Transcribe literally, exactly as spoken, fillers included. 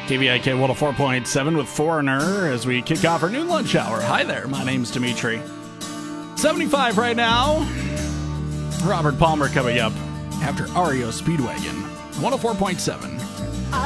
K V I K one oh four point seven with Foreigner as we kick off our noon lunch hour. Hi there, my name's Dimitri. seventy-five right now. Robert Palmer coming up after R E O Speedwagon. one oh four point seven.